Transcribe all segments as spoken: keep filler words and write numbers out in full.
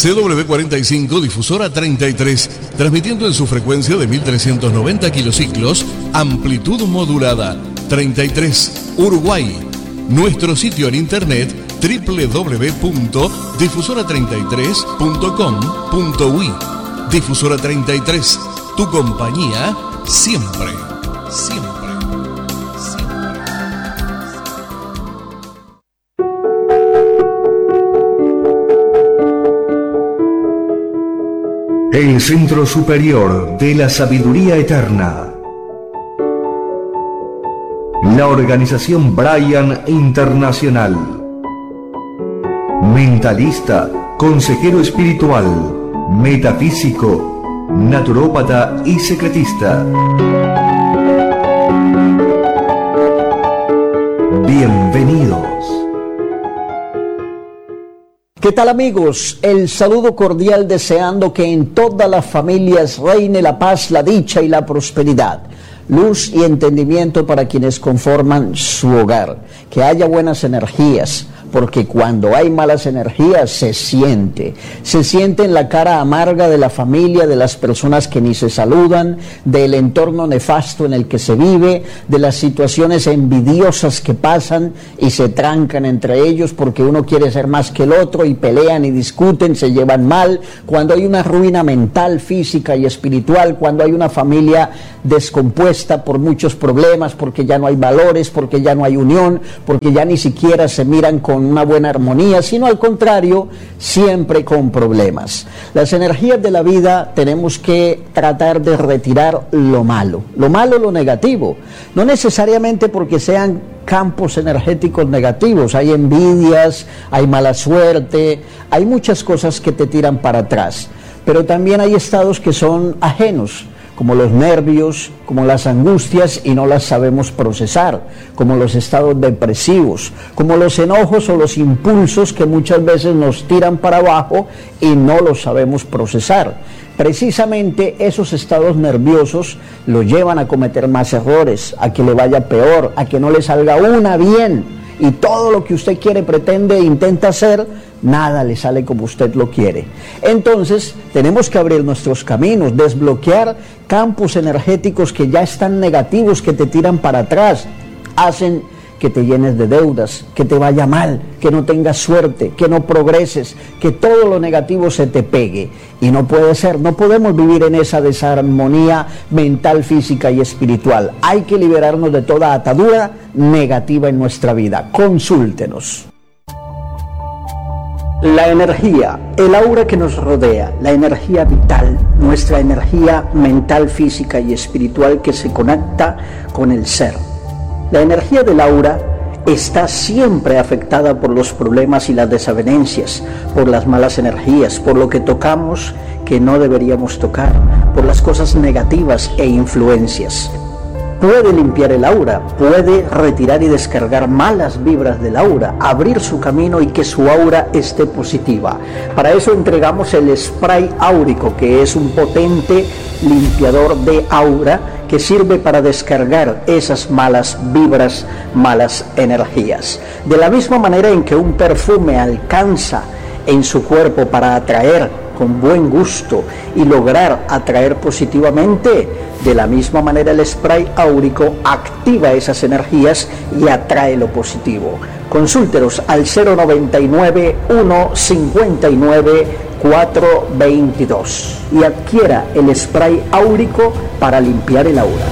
C W cuarenta y cinco, difusora treinta y tres, transmitiendo en su frecuencia de mil trescientos noventa kilociclos, amplitud modulada, treinta y tres, Uruguay. Nuestro sitio en internet doble u doble u doble u punto difusora treinta y tres punto com punto u i. Difusora treinta y tres, tu compañía siempre, siempre. El Centro Superior de la Sabiduría Eterna. La organización Brian Internacional. Mentalista, consejero espiritual, metafísico, naturópata y secretista. Bienvenidos. ¿Qué tal, amigos? El saludo cordial, deseando que en todas las familias reine la paz, la dicha y la prosperidad, luz y entendimiento para quienes conforman su hogar, que haya buenas energías, porque cuando hay malas energías se siente, se siente en la cara amarga de la familia, de las personas que ni se saludan, del entorno nefasto en el que se vive, de las situaciones envidiosas que pasan y se trancan entre ellos porque uno quiere ser más que el otro y pelean y discuten, se llevan mal, cuando hay una ruina mental, física y espiritual, cuando hay una familia descompuesta por muchos problemas, porque ya no hay valores, porque ya no hay unión, porque ya ni siquiera se miran con una buena armonía, sino al contrario, siempre con problemas. Las energías de la vida tenemos que tratar de retirar lo malo, lo malo, lo negativo, no necesariamente porque sean campos energéticos negativos, hay envidias, hay mala suerte, hay muchas cosas que te tiran para atrás, pero también hay estados que son ajenos, como los nervios, como las angustias y no las sabemos procesar, como los estados depresivos, como los enojos o los impulsos que muchas veces nos tiran para abajo y no los sabemos procesar. Precisamente esos estados nerviosos lo llevan a cometer más errores, a que le vaya peor, a que no le salga una bien, y todo lo que usted quiere, pretende e intenta hacer, nada le sale como usted lo quiere. Entonces tenemos que abrir nuestros caminos, desbloquear campos energéticos que ya están negativos, que te tiran para atrás, hacen que te llenes de deudas, que te vaya mal, que no tengas suerte, que no progreses, que todo lo negativo se te pegue. Y no puede ser, no podemos vivir en esa desarmonía mental, física y espiritual. Hay que liberarnos de toda atadura negativa en nuestra vida. Consúltenos. La energía, el aura que nos rodea, la energía vital, nuestra energía mental, física y espiritual que se conecta con el ser. La energía del aura está siempre afectada por los problemas y las desavenencias, por las malas energías, por lo que tocamos que no deberíamos tocar, por las cosas negativas e influencias. Puede limpiar el aura, puede retirar y descargar malas vibras del aura, abrir su camino y que su aura esté positiva. Para eso entregamos el spray áurico, que es un potente limpiador de aura que sirve para descargar esas malas vibras, malas energías. De la misma manera en que un perfume alcanza en su cuerpo para atraer con buen gusto y lograr atraer positivamente, de la misma manera el spray áurico activa esas energías y atrae lo positivo. Consúltenos al cero noventa y nueve, uno cincuenta y nueve, cuatro veintidós y adquiera el spray áurico para limpiar el aura.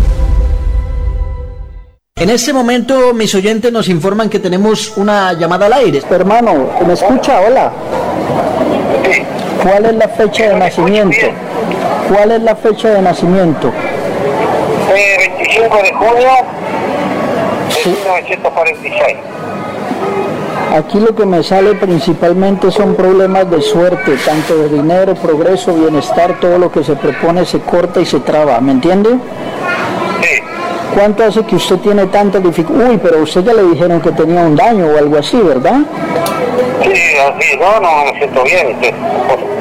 En este momento mis oyentes nos informan que tenemos una llamada al aire. Hermano, ¿me escucha? Hola. ¿Cuál es la fecha de nacimiento? ¿Cuál es la fecha de nacimiento? Eh, veinticinco de junio de mil novecientos cuarenta y seis. Aquí lo que me sale principalmente son problemas de suerte, tanto de dinero, progreso, bienestar, todo lo que se propone se corta y se traba, ¿me entiende? Sí. ¿Cuánto hace que usted tiene tanta dificultad? Uy, pero a usted ya le dijeron que tenía un daño o algo así, ¿verdad? Sí, así, no, no me siento bien. Sí.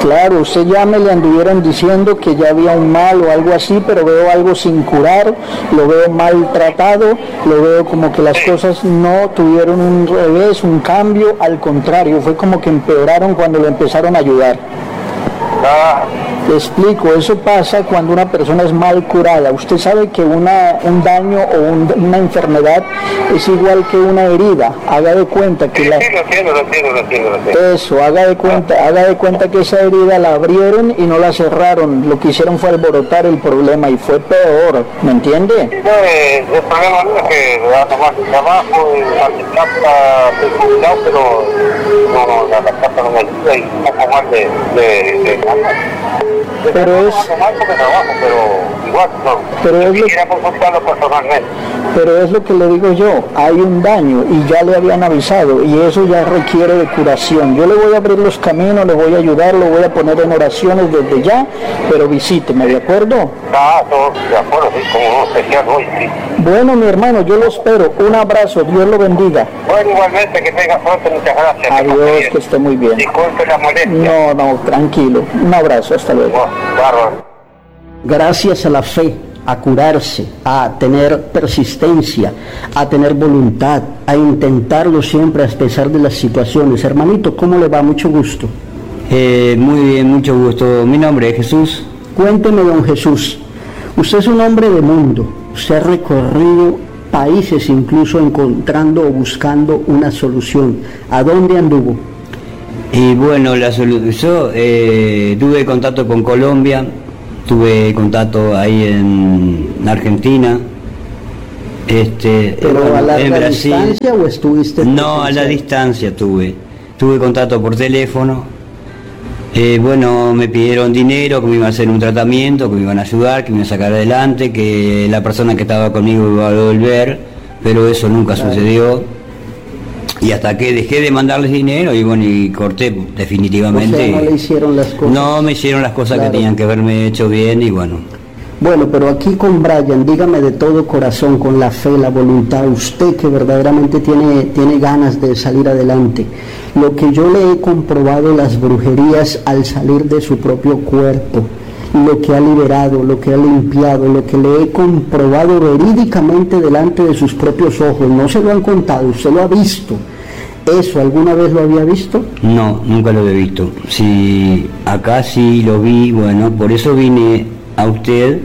Claro, usted llame, le anduvieron diciendo que ya había un mal o algo así, pero veo algo sin curar, lo veo maltratado, lo veo como que las cosas no tuvieron un revés, un cambio, al contrario, fue como que empeoraron cuando lo empezaron a ayudar. Ah, Le explico, eso pasa cuando una persona es mal curada. Usted sabe que una, un daño o un- una enfermedad es igual que una herida. Haga de cuenta que sí, la... sí, lo entiendo, lo entiendo, lo entiendo, lo entiendo. Eso, haga de cuenta, haga de cuenta que esa herida la abrieron y no la cerraron. Lo que hicieron fue alborotar el problema y fue peor, ¿me entiende? No, eh, el problema mío es que me va a tomar el trabajo, el mal de plata, estoy jubilado, pero no, no, la, la plata no me ayuda y un poco más de... de, de, de Pero no, es- no, no, porque trabajo, pero igual, no. Pero es Yo lo- quisiera consultarlo personalmente. Pero es lo que le digo yo, hay un daño y ya le habían avisado y eso ya requiere de curación. Yo le voy a abrir los caminos, le voy a ayudar, lo voy a poner en oraciones desde ya, pero visíteme, ¿de acuerdo? Ah, todo de acuerdo, sí, como no, especial hoy, sí. Bueno, mi hermano, yo lo espero. Un abrazo, Dios lo bendiga. Bueno, igualmente, que tenga suerte, muchas gracias. Adiós, que esté muy bien. Disculpe la molestia. No, no, tranquilo. Un abrazo, hasta luego. Oh, bárbaro. Gracias a la fe, a curarse, a tener persistencia, a tener voluntad, a intentarlo siempre a pesar de las situaciones. Hermanito, ¿cómo le va? Mucho gusto. Eh, muy bien, mucho gusto. Mi nombre es Jesús. Cuénteme, don Jesús, usted es un hombre de mundo, usted ha recorrido países incluso encontrando o buscando una solución. ¿A dónde anduvo? Y bueno, la solu- yo eh, tuve contacto con Colombia, tuve contacto ahí en Argentina, este, ¿Pero a en larga Brasil. distancia o estuviste...? No, a la distancia tuve. Tuve contacto por teléfono. Eh, bueno, me pidieron dinero, que me iban a hacer un tratamiento, que me iban a ayudar, que me iban a sacar adelante, que la persona que estaba conmigo iba a volver, pero eso nunca Claro. sucedió. Y hasta que dejé de mandarles dinero y bueno, y corté O definitivamente. sea, no le hicieron las cosas. No me hicieron las cosas Claro. que tenían que haberme hecho bien y bueno. Bueno, pero aquí con Brian, dígame de todo corazón, con la fe, la voluntad, usted que verdaderamente tiene, tiene ganas de salir adelante. Lo que yo le he comprobado, las brujerías al salir de su propio cuerpo, lo que ha liberado, lo que ha limpiado, lo que le he comprobado verídicamente delante de sus propios ojos, no se lo han contado, usted lo ha visto. ¿Eso alguna vez lo había visto? No, nunca lo he visto. Si acá sí lo vi, bueno, por eso vine a usted,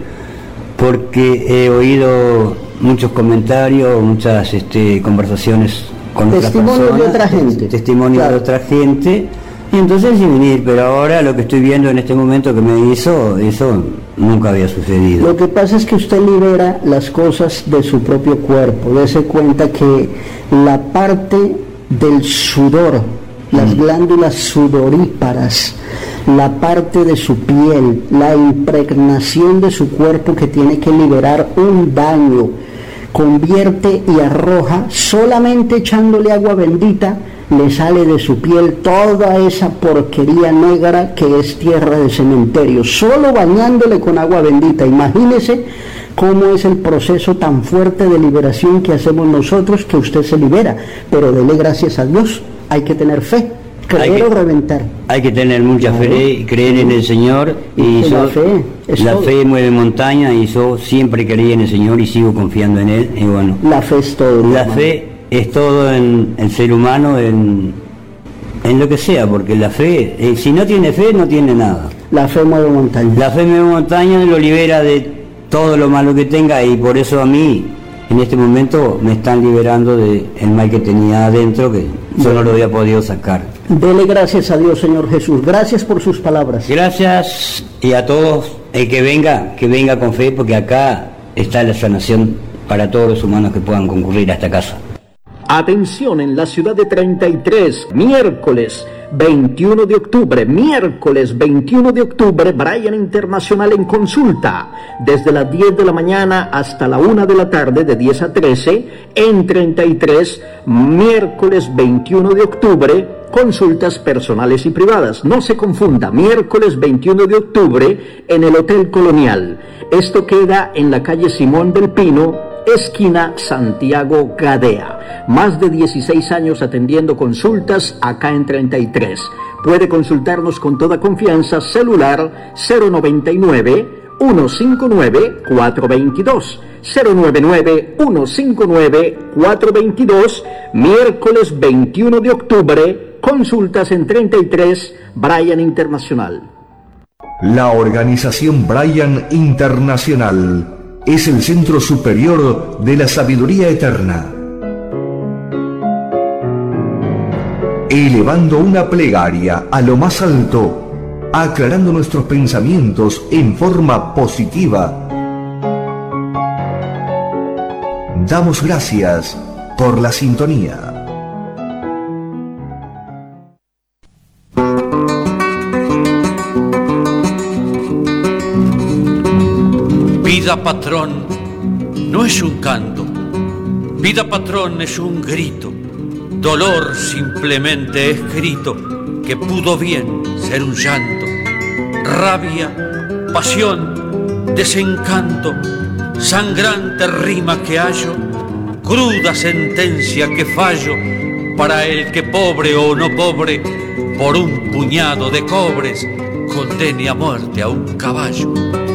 porque he oído muchos comentarios, muchas este, conversaciones con otras Testimonios de personas, otra gente. testimonios Claro. de otra gente, y entonces sí venir, pero ahora lo que estoy viendo en este momento que me hizo, eso nunca había sucedido. Lo que pasa es que usted libera las cosas de su propio cuerpo. Dese cuenta que la parte del sudor, las glándulas sudoríparas, la parte de su piel, la impregnación de su cuerpo que tiene que liberar un daño, convierte y arroja, solamente echándole agua bendita, le sale de su piel toda esa porquería negra que es tierra de cementerio, solo bañándole con agua bendita. Imagínese cómo es el proceso tan fuerte de liberación que hacemos nosotros, que usted se libera, pero dele gracias a Dios, hay que tener fe, creer Hay que- o reventar. Hay que tener mucha Claro. fe, creer en el Señor y Y que la yo- fe es la todo. fe mueve montaña y yo siempre creí en el Señor y sigo confiando en Él y bueno, La fe es todo. mi la hermano. fe es todo en el ser humano, en, en lo que sea, porque la fe, eh, si no tiene fe no tiene nada. La fe mueve montañas. La fe mueve montaña y lo libera de todo lo malo que tenga y por eso a mí en este momento me están liberando del mal que tenía adentro, que yo no lo había podido sacar. Dele gracias a Dios, Señor Jesús. Gracias por sus palabras. Gracias y a todos, el que venga, que venga con fe, porque acá está la sanación para todos los humanos que puedan concurrir a esta casa. Atención, en la ciudad de treinta y tres, miércoles veintiuno de octubre, miércoles veintiuno de octubre, Brian Internacional en consulta, desde las diez de la mañana hasta la una de la tarde, de diez a trece, en treinta y tres, miércoles veintiuno de octubre, consultas personales y privadas. No se confunda, miércoles veintiuno de octubre en el Hotel Colonial. Esto queda en la calle Simón del Pino, esquina Santiago Gadea. Más de dieciséis años atendiendo consultas acá en treinta y tres. Puede consultarnos con toda confianza, celular cero noventa y nueve, ciento cincuenta y nueve, cuatrocientos veintidós, cero noventa y nueve, ciento cincuenta y nueve, cuatrocientos veintidós, miércoles veintiuno de octubre, consultas en treinta y tres, Bryan Internacional. La organización Bryan Internacional es el centro superior de la sabiduría eterna. Elevando una plegaria a lo más alto, aclarando nuestros pensamientos en forma positiva, damos gracias por la sintonía. Vida patrón no es un canto, vida patrón es un grito, dolor simplemente escrito que pudo bien ser un llanto, rabia, pasión, desencanto, sangrante rima que hallo, cruda sentencia que fallo para el que pobre o no pobre, por un puñado de cobres, condene a muerte a un caballo.